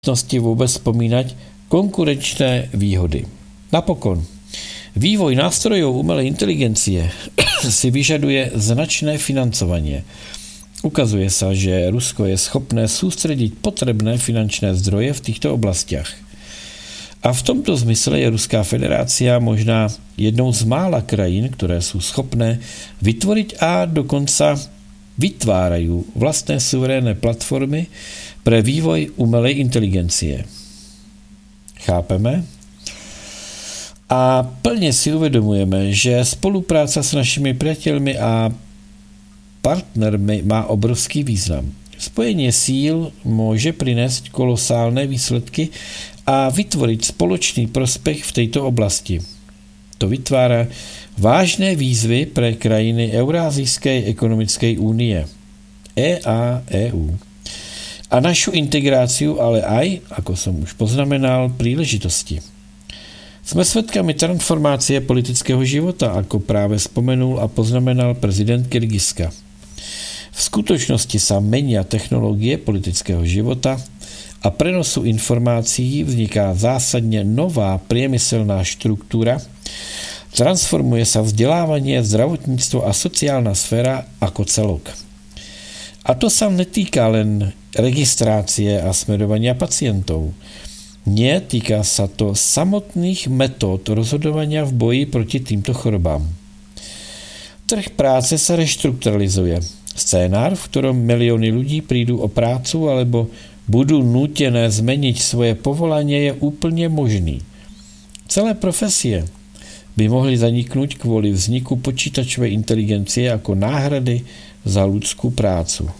vůbec vzpomínat konkurenčné výhody. Napokon, vývoj nástrojů umělé inteligencie si vyžaduje značné financovanie. Ukazuje sa, že Rusko je schopné sústrediť potrebné finančné zdroje v týchto oblastiach. A v tomto zmysle je Ruská federácia možná jednou z mála krajín, ktoré sú schopné vytvoriť a dokonca vytvárajú vlastné suverénne platformy pre vývoj umelej inteligencie. Chápeme? A plne si uvedomujeme, že spolupráca s našimi priateľmi a partnermi má obrovský význam. Spojenie síl môže prinést kolosálne výsledky a vytvoriť spoločný prospech v tejto oblasti. To vytvára vážne výzvy pre krajiny Eurázijskej ekonomickej únie EA/EU a našu integráciu, ale aj, ako som už poznamenal, príležitosti. Sme svedkami transformácie politického života, ako práve spomenul a poznamenal prezident Kyrgyzska. V skutočnosti sa menia technológie politického života a prenosu informácií vzniká zásadne nová priemyselná štruktúra, transformuje sa vzdelávanie, zdravotníctvo a sociálna sféra ako celok. A to sa netýka len registrácie a smerovania pacientov. Nie, týka sa to samotných metód rozhodovania v boji proti týmto chorobám. Trh práce sa reštrukturalizuje. Scénár, v ktorom milióny ľudí prídu o prácu alebo budú nútené zmeniť svoje povolanie, je úplne možný. Celé profesie by mohli zaniknúť kvôli vzniku počítačovej inteligencie ako náhrady za ľudskú prácu.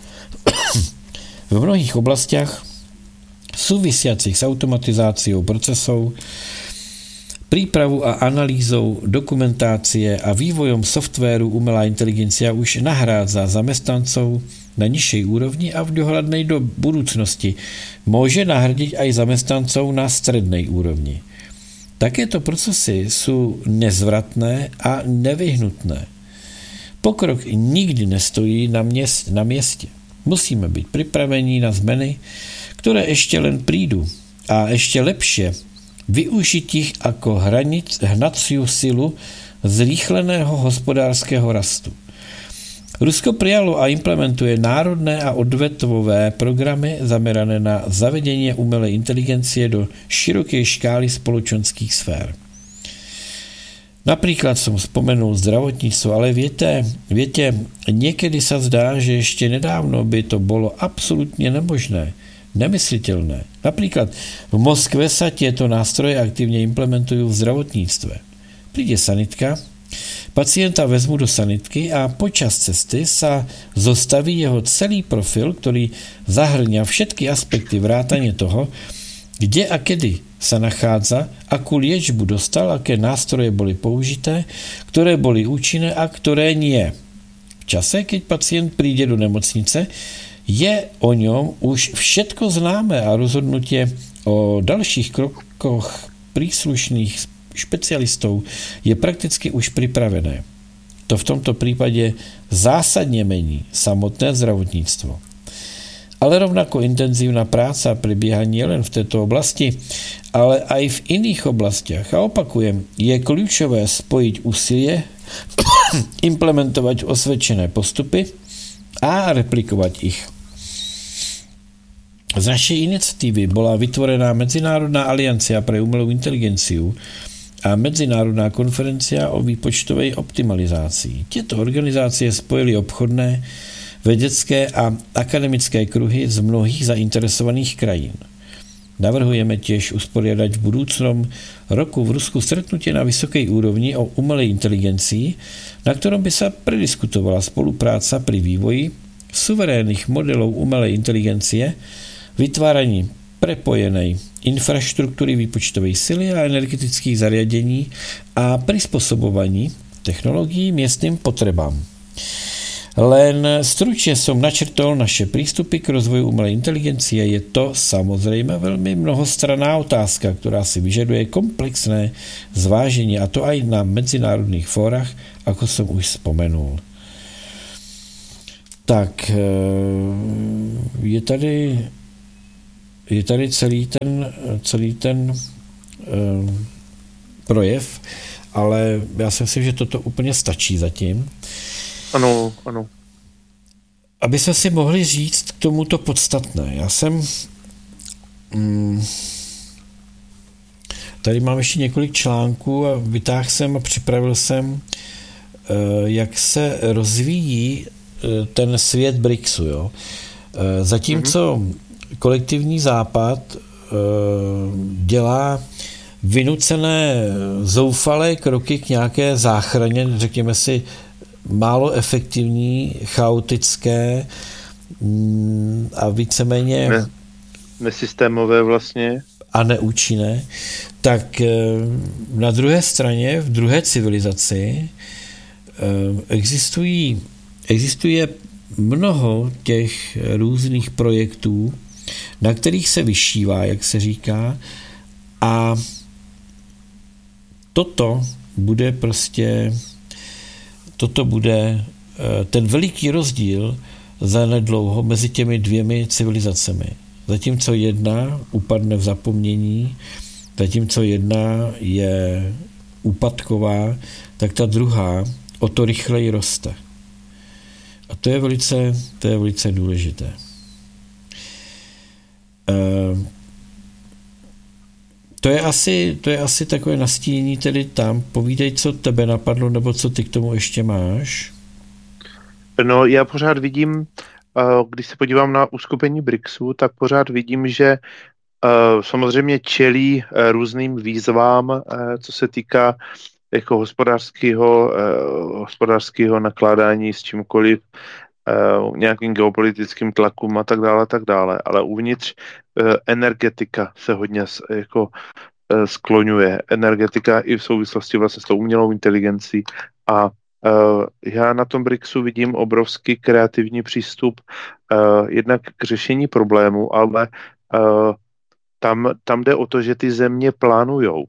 V mnohých oblastiach súvisiacich s automatizáciou procesov, prípravu a analýzou dokumentácie a vývojom softvéru umelá inteligencia už nahrádza zamestnancov na nižšej úrovni a v dohľadnej do budúcnosti môže nahradiť aj zamestnancov na strednej úrovni. Takéto procesy sú nezvratné a nevyhnutné. Pokrok nikdy nestojí na mieste. Musíme byť pripravení na zmeny, ktoré ešte len prídu a ešte lepšie využiť ich ako hnaciu silu zrýchleného hospodárskeho rastu. Rusko prijalo a implementuje národné a odvetvové programy zamerané na zavedenie umelej inteligencie do širokej škály spoločenských sfér. Napríklad som spomenul zdravotníctvo, ale viete, niekedy sa zdá, že ešte nedávno by to bolo absolútne nemožné, nemysliteľné. Napríklad v Moskve sa tieto nástroje aktívne implementujú v zdravotníctve. Príde sanitka, pacienta vezmu do sanitky a počas cesty sa zostaví jeho celý profil, ktorý zahrňa všetky aspekty vrátane toho, kde a kedy sa nachádza, akú liečbu dostal, aké nástroje boli použité, ktoré boli účinné a ktoré nie. V čase, keď pacient príde do nemocnice, je o ňom už všetko známe a rozhodnutie o dalších krokoch príslušných špecialistov je prakticky už pripravené. To v tomto prípade zásadne mení samotné zdravotníctvo. Ale rovnako intenzívna práca prebieha nielen v tejto oblasti, ale aj v iných oblastiach. A opakujem, je kľúčové spojiť úsilie, implementovať osvedčené postupy a replikovať ich. Z našej iniciatívy bola vytvorená Medzinárodná aliancia pre umelú inteligenciu a Medzinárodná konferencia o výpočtovej optimalizácii. Tieto organizácie spojili obchodné, vedecké a akademické kruhy z mnohých zainteresovaných krajín. Navrhujeme tiež usporiadať v budúcnom roku v Rusku stretnutie na vysokej úrovni o umelej inteligencii, na ktorom by sa prediskutovala spolupráca pri vývoji suverénnych modelov umelej inteligencie, vytváraní prepojenej infraštruktúry výpočtovej sily a energetických zariadení a prispôsobovaní technológií miestnym potrebám. Len stručne som načrtol naše prístupy k rozvoju umelej inteligencie. Je to samozrejme veľmi mnohostranná otázka, ktorá si vyžaduje komplexné zváženie, a to aj na medzinárodných fórach, ako som už spomenul. Tak, je tady je tady celý ten projev, ale já si myslím, že toto úplně stačí zatím. Ano. Aby jsme si mohli říct k tomuto podstatné. Já jsem tady mám ještě několik článků a vytáhl jsem a připravil jsem, jak se rozvíjí ten svět BRICSu. Jo? Zatímco kolektivní západ dělá vynucené zoufalé kroky k nějaké záchraně, řekněme si, málo efektivní, chaotické a víceméně nesystémové vlastně a neúčinné, tak na druhé straně, v druhé civilizaci existuje mnoho těch různých projektů, na kterých se vyšívá, jak se říká, a toto bude ten veliký rozdíl zanedlouho mezi těmi dvěmi civilizacemi. Zatímco jedna upadne v zapomnění, zatímco jedna je úpadková, tak ta druhá o to rychleji roste. A to je velice důležité. To je asi takové nastínění tedy tam. Povídej, co tebe napadlo, nebo co ty k tomu ještě máš? No, já pořád vidím, když se podívám na uskupení BRICSu, tak pořád vidím, že samozřejmě čelí různým výzvám, co se týká jako hospodářského nakládání s čímkoliv, nějakým geopolitickým tlakům a tak dále. Ale uvnitř energetika se hodně jako skloňuje. Energetika i v souvislosti vlastně s tou umělou inteligencí a já na tom BRICSu vidím obrovský kreativní přístup jednak k řešení problému, ale tam jde o to, že ty země plánujou.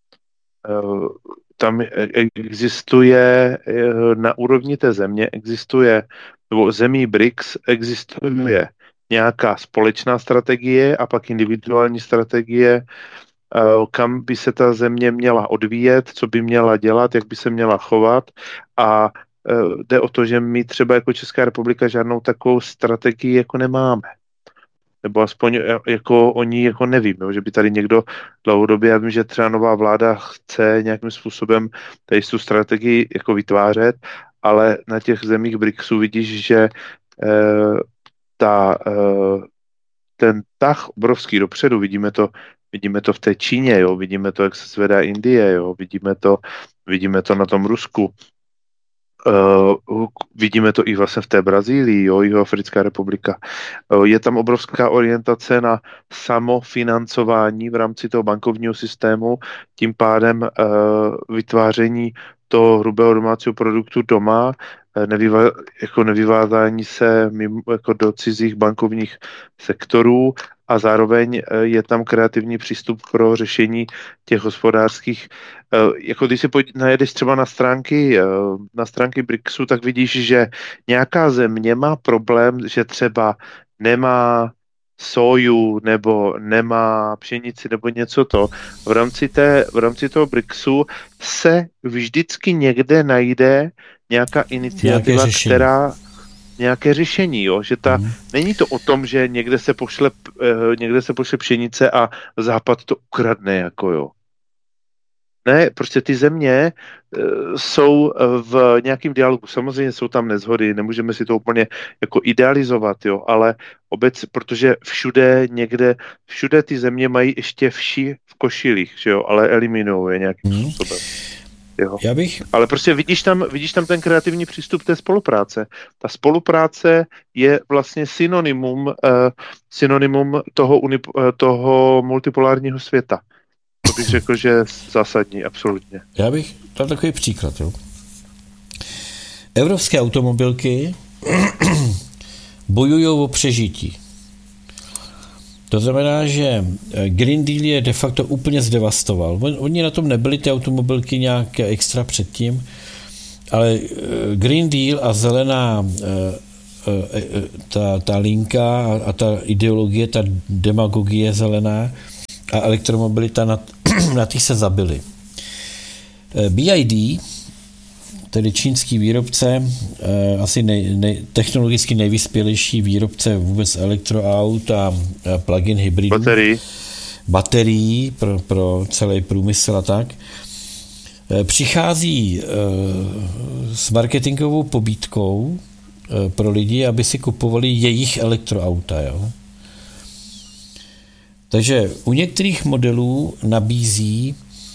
Tam existuje na úrovni té země, nebo zemí BRICS existuje nějaká společná strategie a pak individuální strategie, kam by se ta země měla odvíjet, co by měla dělat, jak by se měla chovat a jde o to, že my třeba jako Česká republika žádnou takovou strategii jako nemáme. Nebo aspoň jako oni jako nevím, jo, že by tady někdo dlouhodobě, já vím, že třeba nová vláda chce nějakým způsobem tady tu strategii jako vytvářet, ale na těch zemích BRICSu vidíš, že ten tah obrovský dopředu, vidíme to v té Číně, jo, vidíme to, jak se zvedá Indie, jo, vidíme to na tom Rusku. Vidíme to i vlastně v té Brazílii, jo, Jihoafrická republika. Je tam obrovská orientace na samofinancování v rámci toho bankovního systému, tím pádem vytváření toho hrubého domácího produktu doma, nevyvázání se jako do cizích bankovních sektorů a zároveň je tam kreativní přístup pro řešení těch hospodářských. Jako když si najedeš třeba na stránky BRICSu, tak vidíš, že nějaká země má problém, že třeba nemá soju nebo nemá pšenici nebo něco to. V rámci toho BRICSu se vždycky někde najde nějaká iniciativa, nějaké řešení, jo? Že není to o tom, že někde se pošle pšenice a Západ to ukradne, jako jo. Ne, prostě ty země jsou v nějakém dialogu. Samozřejmě jsou tam neshody, nemůžeme si to úplně jako idealizovat, jo, ale protože všude ty země mají ještě vši v košilích, že jo, ale eliminují je nějakým způsobem. Jo. Ale prostě vidíš tam ten kreativní přístup té spolupráce. Ta spolupráce je vlastně synonymum toho multipolárního světa. To bych řekl, že je zásadní, absolutně. Já bych dal takový příklad. Jo. Evropské automobilky bojují o přežití. To znamená, že Green Deal je de facto úplně zdevastoval. Oni na tom nebyly ty automobilky nějak extra předtím, ale Green Deal a zelená ta linka a ta ideologie, ta demagogie zelená a elektromobilita, na těch se zabili. BYD, tedy čínský výrobce, asi technologicky nejvyspělejší výrobce vůbec elektroaut a plug-in hybridů. Baterií pro celý průmysl a tak, přichází s marketingovou pobídkou pro lidi, aby si kupovali jejich elektroauta. Jo? Takže u některých modelů nabízí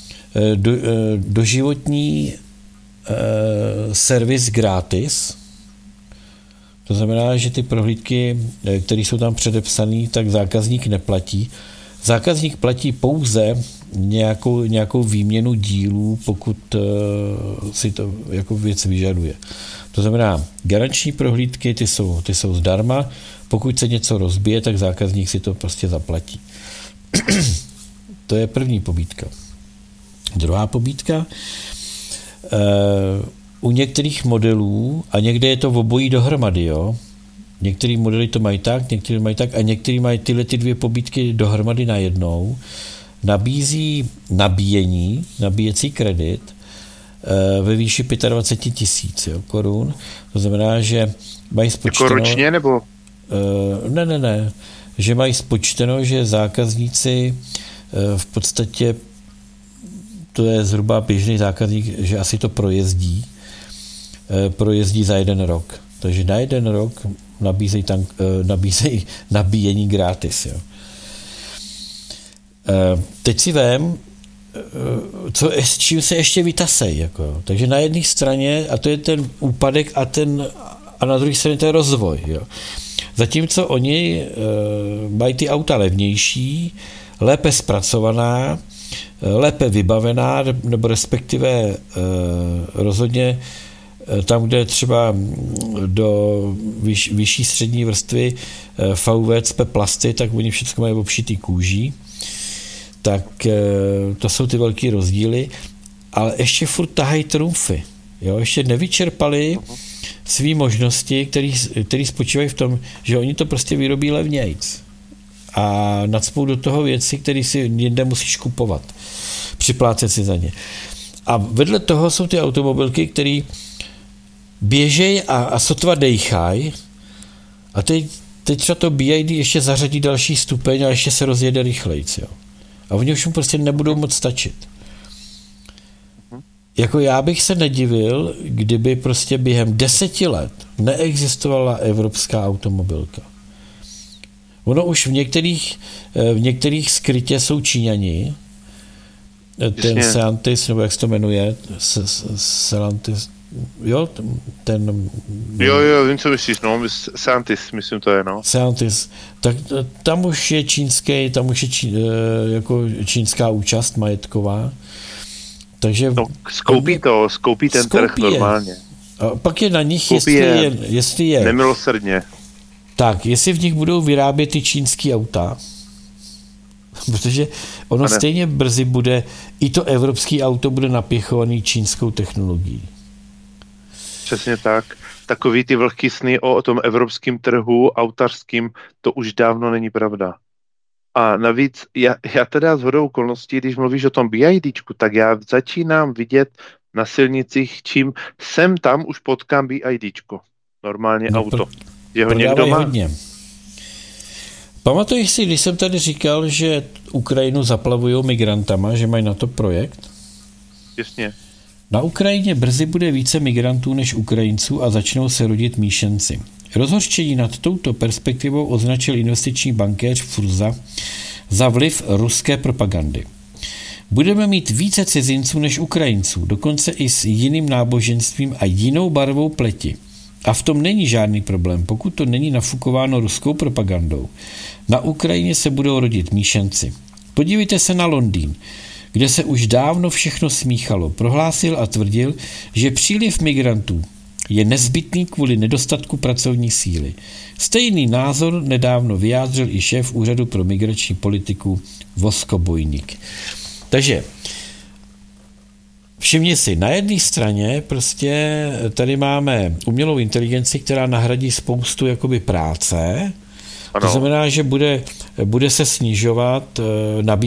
doživotní servis gratis. To znamená, že ty prohlídky, které jsou tam předepsané, tak zákazník neplatí. Zákazník platí pouze nějakou výměnu dílů, pokud si to jako věc vyžaduje. To znamená, garanční prohlídky, ty jsou zdarma, pokud se něco rozbije, tak zákazník si to prostě zaplatí. To je první pobídka. Druhá pobídka, u některých modelů, a někde je to v obojí dohromady, jo, některý modely to mají tak, některý mají tak a některý mají tyhle ty dvě pobídky dohromady najednou, nabízí nabíjecí kredit ve výši 25 000 korun. To znamená, že mají spočteno... Jako ročně, nebo? Ne. Že mají spočteno, že zákazníci v podstatě, to je zhruba běžný zákazník, že asi to projezdí za 1 rok. Takže na 1 rok nabízejí nabíjení gratis. Jo. Teď si vem, s čím se ještě vytasej. Jako. Takže na jedné straně, a to je ten úpadek a na druhé straně ten rozvoj. Jo. Zatímco oni mají ty auta levnější, lépe zpracovaná, lépe vybavená, nebo respektive rozhodně tam, kde třeba do vyšší střední vrstvy VVCP plasty, tak oni všechno mají obšitý kůží. Tak to jsou ty velký rozdíly, ale ještě furt tahají trumfy. Jo? Ještě nevyčerpali svý možnosti, které spočívají v tom, že oni to prostě vyrobí levnějc a nacpou do toho věci, které si jinde musíš kupovat. Připlácet si za ně. A vedle toho jsou ty automobilky, které běžej a sotva dejchaj a teď třeba to BYD ještě zařadí další stupeň a ještě se rozjede rychlejc. Jo. A oni už mu prostě nebudou moc stačit. Jako já bych se nedivil, kdyby prostě během 10 let neexistovala evropská automobilka. Ono už v některých skrytě jsou Číňani, ten Seantis, nebo jak se to jmenuje, Seantis, jo, ten... Jo, vím, co myslíš, no, Seantis, myslím, to je, no. Seantis, tak tam už je jako čínská účast majetková, takže... No, skoupí ten trh normálně. A pak je na nich, jestli je... Nemilosrdně. Tak, jestli v nich budou vyrábět ty čínský auta, protože ono stejně brzy bude, i to evropský auto bude napěchovaný čínskou technologií. Přesně tak. Takový ty vlhký sny o tom evropském trhu autarským, to už dávno není pravda. A navíc, já teda shodou okolností, když mluvíš o tom BYDčku, tak já začínám vidět na silnicích, čím sem tam už potkám BYDčko. Normálně auto. Že ho někdo má. Hodně. Pamatuješ si, když jsem tady říkal, že Ukrajinu zaplavujou migrantama, že mají na to projekt? Jasně. Na Ukrajině brzy bude více migrantů než Ukrajinců a začnou se rodit míšenci. Rozhořčení nad touto perspektivou označil investiční bankéř Furza za vliv ruské propagandy. Budeme mít více cizinců než Ukrajinců, dokonce i s jiným náboženstvím a jinou barvou pleti. A v tom není žádný problém, pokud to není nafukováno ruskou propagandou. Na Ukrajině se budou rodit míšenci. Podívejte se na Londýn, kde se už dávno všechno smíchalo. Prohlásil a tvrdil, že příliv migrantů je nezbytný kvůli nedostatku pracovní síly. Stejný názor nedávno vyjádřil i šéf Úřadu pro migrační politiku Voskobojník. Takže Všimni si, na jedné straně prostě tady máme umělou inteligenci, která nahradí spoustu jakoby práce. Ano. To znamená, že bude se snižovat nabídka